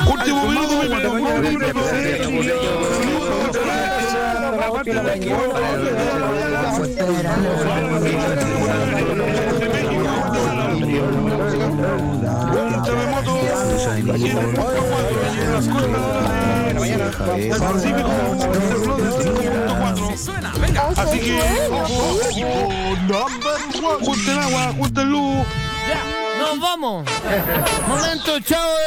Último minuto, un terremoto Pacífico, temblor del 5.4. Así que junten agua, junten luz. Ya, nos vamos. Momento, chao.